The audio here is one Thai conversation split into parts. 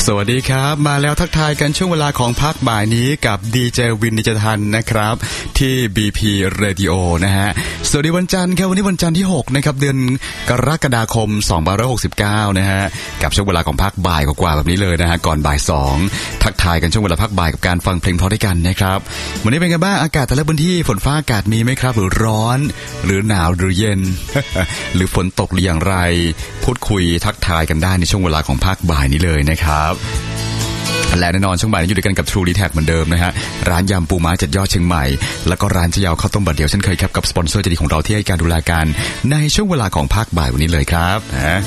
สวัสดีครับมาแล้วทักทายกันช่วงเวลาของพักบ่ายนี้กับดีเจวินนิจทันนะครับที่ BP Radio นะฮะสวัสดีวันจันทร์ครับวันนี้วันจันทร์ที่6นะครับเดือนกรกฎาคม2569นะฮะกับช่วงเวลาของพักบ่ายกว่าแบบนี้เลยนะฮะก่อนบ่าย2ทักทายกันช่วงเวลาพักบ่ายกับการฟังเพลงเพราะด้วยกันนะครับวันนี้เป็นไงบ้างอากาศแต่ละพื้นที่ฝนฟ้าอากาศมีไหมครับหรือร้อนหรือหนาวหรือเย็น หรือฝนตกหรืออย่างไรพูดคุยทักทายกันได้ในช่วงเวลาของพักบ่ายนี้เลยนะครับและแน่นอนช่วงบ่ายนี้อยู่ด้วยกันกับ True Detack เหมือนเดิมนะฮะร้านยำปูม้า7 ยอดเชียงใหม่แล้วก็ร้านเจียวข้าวต้มบัดเดียวเช่นเคยครับกับสปอนเซอร์ใจดีของเราที่ให้การดูแลกันในช่วงเวลาของภาคบ่ายวันนี้เลยครับ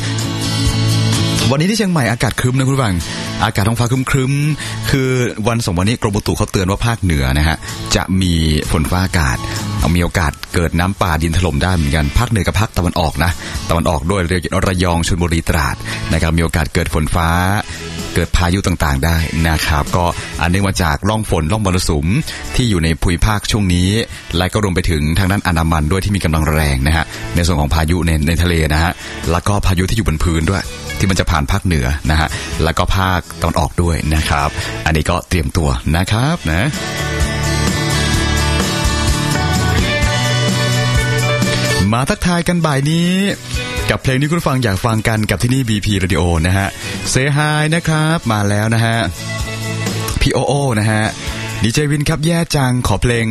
วันนี้ที่เชียงใหม่อากาศครึ้มนะคุณผู้ฟังอากาศท้องฟ้าครึ้มคือวัน2วันนี้กรมอุตุเขาเตือนว่าภาคเหนือนะฮะจะมีฝนฟ้าอากาศมีโอกาสเกิดน้ำป่าดินถล่มได้เหมือนกันภาคเหนือกับภาคตะวันออกนะตะวันออกด้วยระยองชลบุรีตราดนะครับมีโอกาสเกิดฝนฟ้าเกิดพายุต่างๆได้นะครับก็อันเนื่องมาจากร่องฝนร่องมรสุมที่อยู่ในภูมิภาคช่วงนี้และก็รวมไปถึงทางด้านอันดามันด้วยที่มีกำลังแรงนะฮะในส่วนของพายุในทะเลนะฮะแล้วก็พายุที่อยู่บนพื้นด้วยที่มันจะผ่านภาคเหนือนะฮะแล้วก็ภาคตะวันออกด้วยนะครับอันนี้ก็เตรียมตัวนะครับนะมาทักทายกันบ่ายนี้กับเพลงที่คุณฟังอยากฟังกันกับที่นี่ BP Radio นะฮะ Say Hi นะครับมาแล้วนะฮะพี่โอนะฮะดีเจวินครับแย่จังขอเพลง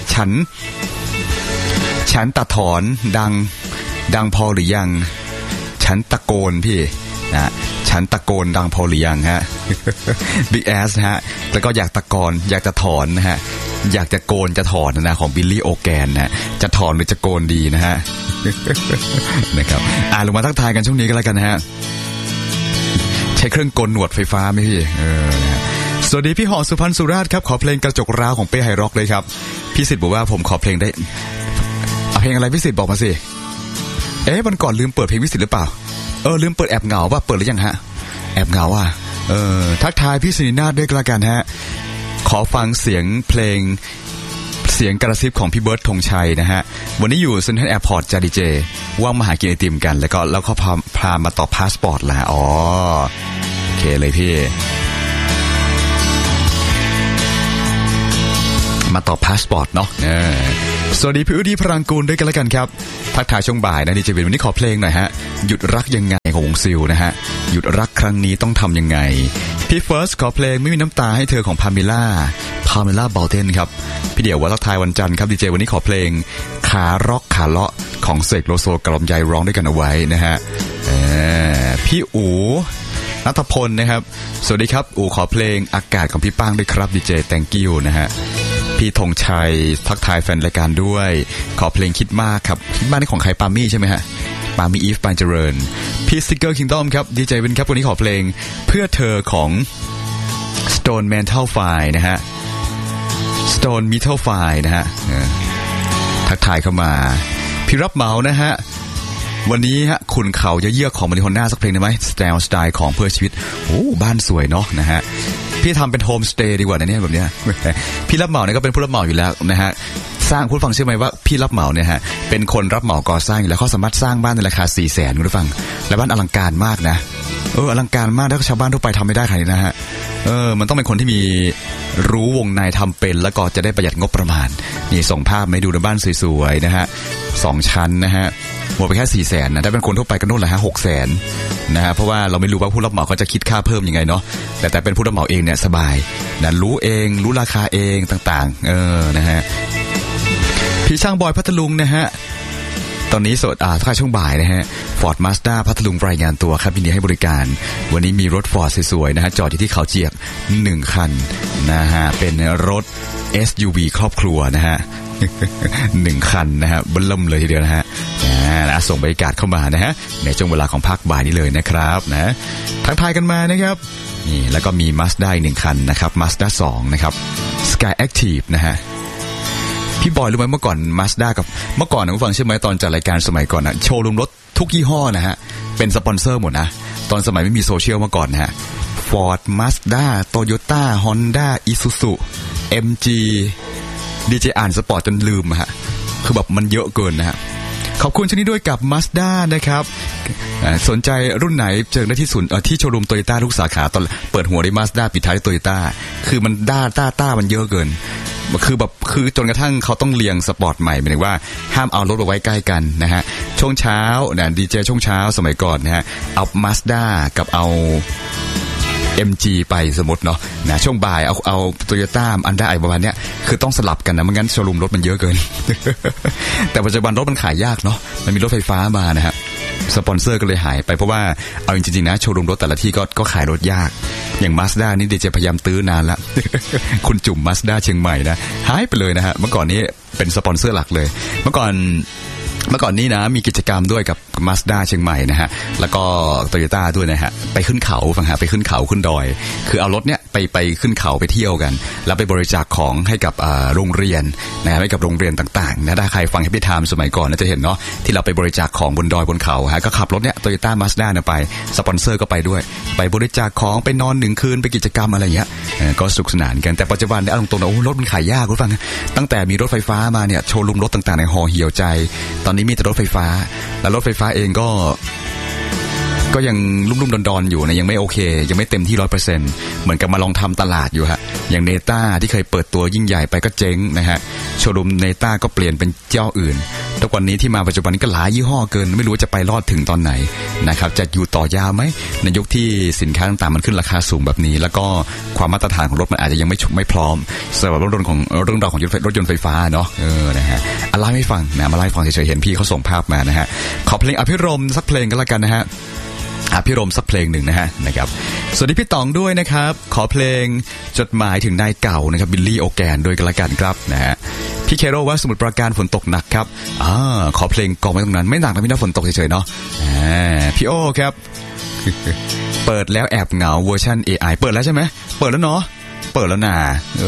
ฉันตัดถอนดังพอหรือยังฉันตะโกนพี่นะฉันตะโกนดังพอหรือยังฮะ Big Ass ฮะแล้วก็อยากตะโกนอยากจะถอนนะฮะอยากจะโกนจะถอนนะของบิลลี่โอแกนนะจะถอนหรือจะโกนดีนะฮะ นะครับลงมาทักทายกันช่วงนี้ก็แล้วกันนะฮะใช้เครื่องโกนหนวดไฟฟ้าไหมพี่นะสวัสดีพี่หอสุพรรณสุราษฎร์ครับขอเพลงกระจกร้าวของเป้ไฮร็อกเลยครับพี่สิทธิ์บอกว่าผมขอเพลงได้เอาเพลงอะไรพี่สิทธิ์บอกมาสิวันก่อนลืมเปิดเพลงพี่สิทธิ์หรือเปล่าลืมเปิดแอบเหงาป่ะเปิดหรือยังฮะแอบเหงาทักทายพี่สิรินาถด้วยกันละกันฮะขอฟังเสียงเพลงเสียงกระซิบของพี่เบิร์ดธงชัยนะฮะวันนี้อยู่เซ็นทรัลแอร์พอร์ตจ้าดีเจว่างมาหากินไอติมกันแล้วก็พามาต่อพาสปอร์ตละโอเคเลยพี่มาต่อพาสปอร์ตเนาะสวัสดีพี่อุดีพรังกูลด้วยกันแล้วกันครับทักทายช่วงบ่ายนะดีเจวินวันนี้ขอเพลงหน่อยฮะหยุดรักยังไงของวงซิลนะฮะหยุดรักครั้งนี้ต้องทำยังไงพี่เฟิร์สขอเพลงไม่มีน้ำตาให้เธอของพาเมล่าเบลเทนครับพี่เดี่ยวว่าทักทายวันจันทร์ครับดีเจวันนี้ขอเพลงขาร็อกขาเลาะของเสกโลโซกับลำไยร้องด้วยกันเอาไว้นะฮะพี่อู๋ณัฐพลนะครับสวัสดีครับอู๋ขอเพลงอากาศของพี่ป้างด้วยครับดีเจ thank you นะฮะพี่ธงชัยทักทายแฟนรายการด้วยขอเพลงคิดมากครับคิดมากนี่ของใครปามี่ใช่ไหมฮะปามี่อีฟปานเจริญพี่สติ๊กเกอร์คิงดอมครับดีเจวินครับวันนี้ขอเพลงเพื่อเธอของ Stone Metal Fire นะฮะ Stone Metal Fire นะฮะทักทายเข้ามาพี่รับเหมานะฮะวันนี้ฮะคุณเขาจะเยือกของมาริโฮน่าสักเพลงได้ไหมสไตล์ของเพื่อชีวิตโอ้บ้านสวยเนาะนะฮะพี่ทำเป็นโฮมสเตย์ดีกว่าเนี่ยแบบเนี้ยพี่รับเหมาเนี่ยก็เป็นผู้รับเหมาอยู่แล้วนะฮะสร้างคุณฟังเชื่อไหมว่าพี่รับเหมาเนี่ยฮะเป็นคนรับเหมาก่อสร้างอยู่แล้วเขาสามารถสร้างบ้านในราคา 400,000 คุณผู้ฟังและบ้านอลังการมากนะอลังการมากถ้าชาวบ้านทั่วไปทำไม่ได้ขนาดนี้นะฮะมันต้องเป็นคนที่มีรู้วงในทำเป็นแล้วก็จะได้ประหยัดงบประมาณนี่ส่งภาพมาให้ดูในบ้านสวยๆนะฮะ2 ชั้นนะฮะหมดไปแค่ 400,000 นะถ้าเป็นคนทั่วไปก็โน่นแหละฮะ 600,000 นะฮะเพราะว่าเราไม่รู้ว่าผู้รับเหมาเขาจะคิดค่าเพิ่มยังไงเนาะแต่เป็นผู้รับเหมาเองเนี่ยสบายนะรู้เองรู้ราคาเองต่างๆนะฮะพี่ช่างบอยพัทลุงนะฮะตอนนี้สดถ้าช่วงบ่ายนะฮะ Ford Mazda พัทลุงรายงานตัวครับยินดีให้บริการวันนี้มีรถ Ford สวยๆนะฮะจอดอยู่ที่เขาเจียก1 คันนะฮะเป็นรถ SUV ครอบครัวนะฮะ1 คันนะฮะเบิ่มเลยทีเดียวนะฮะส่งบรรยากาศเข้ามานะฮะในช่วงเวลาของภาคบ่ายนี้เลยนะครับนะทักทายกันมานะครับนี่แล้วก็มี Mazda 1 คันนะครับ Mazda 2 นะครับ Sky Active นะฮะพี่บอยรู้ไหมเมื่อก่อน Mazda กับเมื่อก่อนนะคุณฟังใช่ไหมตอนจัดรายการสมัยก่อนนะโชว์รูมรถทุกยี่ห้อนะฮะเป็นสปอนเซอร์หมดนะตอนสมัยไม่มีโซเชียลเมื่อก่อนนะฮะ Ford Mazda Toyota Honda Isuzu MGดีเจอ่านสปอร์ตจนลืมฮะคือแบบมันเยอะเกินนะฮะขอบคุณชนิดด้วยกับ Mazda นะครับสนใจรุ่นไหนเจอได้ที่ศูนย์ที่โชว์รูมโตโยต้าทุกสาขาตอนเปิดหัวด้วย Mazda ปิดท้ายด้วยโตโยต้าคือมันต้ามันเยอะเกินคือจนกระทั่งเขาต้องเรียงสปอร์ตใหม่หมายถึงว่าห้ามเอารถมาไว้ใกล้กันนะฮะช่วงเช้าเนี่ยดีเจช่วงเช้าสมัยก่อนนะฮะเอา Mazda กับเอาMG ไปสมมติเนาะนะช่วงบ่ายเอาโตโยต้าอันด้าไอประมาณเนี้ยคือต้องสลับกันนะไม่งั้นโชว์รูมรถมันเยอะเกิน แต่ปัจจุบันรถมันขายยากเนาะมันมีรถไฟฟ้ามานะฮะสปอนเซอร์ก็เลยหายไปเพราะว่าเอาจริงๆนะโชว์รูมรถแต่ละที่ก็ขายรถยากอย่าง Mazda นี่ดีเจพยายามตื้อนานละ คุณจุ่ม Mazda เชียงใหม่นะหายไปเลยนะฮะเมื่อก่อนนี้เป็นสปอนเซอร์หลักเลยเมื่อก่อนนี้นะมีกิจกรรมด้วยกับ Mazda เชียงใหม่นะฮะแล้วก็ Toyota ด้วยนะฮะไปขึ้นเขาฟังฮะไปขึ้นเขาขึ้นดอยคือเอารถเนี้ยไปขึ้นเขาไปเที่ยวกันแล้วไปบริจาคของให้กับโรงเรียนนะให้กับโรงเรียนต่างๆนะถ้าใครฟัง Happy Time สมัยก่อนน่าจะเห็นเนาะที่เราไปบริจาคของบนดอยบนเขาฮะก็ขับรถเนี้ย Toyota Mazda เนี่ยไปสปอนเซอร์ก็ไปด้วยไปบริจาคของไปนอน1คืนไปกิจกรรมอะไรอย่างเงี้ยก็สนุกสนานกันแต่ปัจจุบันเนี่ยเอาตรงๆนะโอ้รถมันขายยากคุณฟังตั้งแต่มีรถไฟฟ้ามาเนี่ยโชว์รูมรถต่างๆในห่อเหี่ยวใจตอนนี้มีแต่รถไฟฟ้าแล้วรถไฟฟ้าเองก็ยังลุ่มๆดอนๆอยู่นะยังไม่โอเคยังไม่เต็มที่ 100% เหมือนกับมาลองทำตลาดอยู่ฮะอย่างเนต้าที่เคยเปิดตัวยิ่งใหญ่ไปก็เจ๊งนะฮะโชว์รูมเนต้าก็เปลี่ยนเป็นเจ้าอื่นทุกวันนี้ที่มาปัจจุบันนี้ก็หลายยี่ห้อเกินไม่รู้จะไปรอดถึงตอนไหนนะครับจะอยู่ต่อยาวไหมในยุคที่สินค้าต่างๆมันขึ้นราคาสูงแบบนี้แล้วก็ความมาตรฐานของรถมันอาจจะยังไม่พร้อมสำหรับรถยนต์ของเรื่องราวของรถยนต์ไฟฟ้าเนาะนะฮะอะไรไม่ฟังนะมาไล่ฟังเฉยๆเห็นพี่เขาส่งภาพมานะฮะขอเพลงอภิรมย์สักเพลงก็แล้วกันนะฮะพี่รมสักเพลงหนึ่งนะครับสวัสดีพี่ต๋องด้วยนะครับขอเพลงจดหมายถึงนายเก่านะครับบิลลี่โอแกนด้วยกันละกันครับนะฮะพี่เคโรว่าสมุทรปราการฝนตกหนักครับขอเพลงกองไว้ตรงนั้นไม่หนักนะพี่นะฝนตกเฉยๆเนาะพี่โอครับ เปิดแล้วแอบเหงาเวอร์ชัน AI เปิดแล้วใช่ไหมเปิดแล้วเนาะเปิดแล้วนะ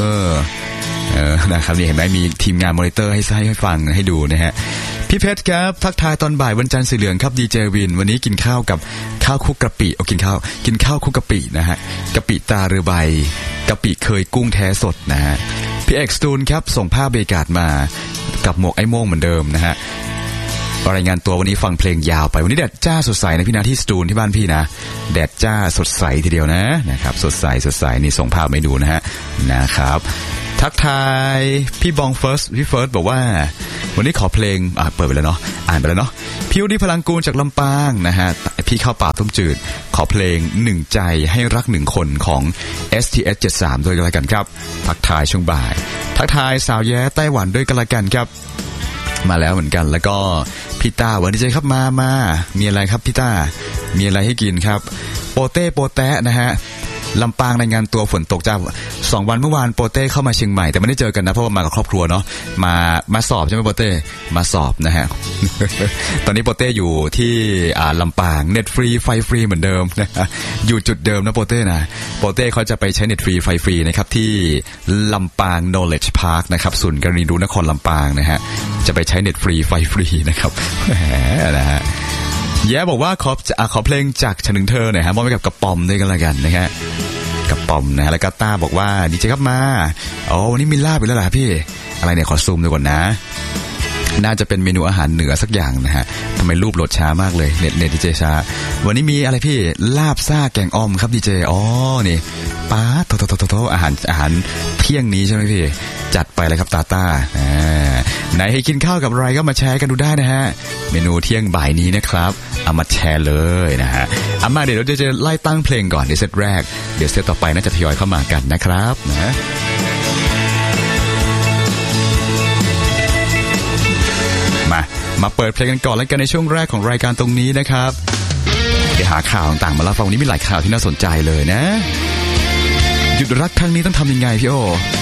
นะครับนี่เห็นไหมมีทีมงานมอนิเตอร์ให้ฟังให้ดูนะฮะพี่เพชรครับทักทายตอนบ่ายวันจันทร์สีเหลืองครับดีเจวินวันนี้กินข้าวกับข้าวคลุกกะปิกินข้าวคลุกกะปินะฮะกะปิตาเรือใบกะปิเคยกุ้งแท้สดนะฮะพี่เอกสตูนครับส่งภาพบรรยากาศมากับหมวกไอ้โม่งเหมือนเดิมนะฮะรายงานตัววันนี้ฟังเพลงยาวไปวันนี้แดดจ้าสดใสนะพี่นาที่สตูนที่บ้านพี่นะแดดจ้าสดใสทีเดียวนะครับสดใสนี่ส่งภาพให้ดูนะครับทักทายพี่บองพี่เฟิร์สบอกว่าวันนี้ขอเพลงเปิดไปแล้วเนาะอ่านไปแล้วเนาะพี่อุดิพลังกูลจากลำปางนะฮะพี่เข้าป่าต้มจืดขอเพลง1ใจให้รัก1คนของ STS 73ด้วยกันละกันครับทักทายช่วงบ่ายทักทายสาวแย้ไต้หวันด้วยกันละกันครับมาแล้วเหมือนกันแล้วก็พี่ต้าวันนี้ใจครับมามีอะไรครับพี่ต้ามีอะไรให้กินครับโปเต้นะฮะลำปางในงานตัวฝนตกจ้า2 วันเมื่อวานโปเต้เข้ามาเชียงใหม่แต่ไม่ได้เจอกันนะเพราะว่ามากับครอบครัวเนาะมาสอบใช่ไหมโปเต้มาสอบนะฮะ ตอนนี้โปเต้อยู่ที่ลำปางเน็ตฟรีไฟฟรีเหมือนเดิมนะอยู่จุดเดิมนะโปเต้นะโปเต้เขาจะไปใช้เน็ตฟรีไฟฟรีนะครับที่ลำปาง Knowledge Park นะครับศูนย์การเรียนรู้นครลำปางนะฮะจะไปใช้เน็ตฟรีไฟฟรีนะครับนะฮะแย่บอกว่าขอเพลงจากฉันถึงเธอหน่อยฮะมอบให้กับกระป๋อมด้วยกันละกันนะฮะกระป๋อมนะแล้วก็ต้าบอกว่าดีเจครับมาวันนี้มีลาบอีกแล้วล่ะพี่อะไรเนี่ยขอซูมดูก่อนนะน่าจะเป็นเมนูอาหารเหนือสักอย่างนะฮะทำไมรูปโหลดช้ามากเลยเน็ตดีเจช้าวันนี้มีอะไรพี่ลาบซ่าแกงอ่อมครับดีเจนี่ป๊าโตอาหารเที่ยงนี้ใช่ไหมพี่จัดไปเลยครับต้าไหนให้กินข้าวกับอะไรก็มาแชร์กันดูได้นะฮะเมนูเที่ยงบ่ายนี้นะครับเอามาแชร์เลยนะฮะมาเดี๋ยวเราจะไล่ตั้งเพลงก่อนในเซตแรกเดี๋ยวเซตต่อไปน่าจะทยอยเข้ามากันนะครับนะมาเปิดเพลงกันก่อนแล้วกันในช่วงแรกของรายการตรงนี้นะครับเดี๋ยวหาข่าวต่างๆมาเล่าฟังวันนี้มีหลายข่าวที่น่าสนใจเลยนะหยุดรักครั้งนี้ต้องทำยังไงพี่โอ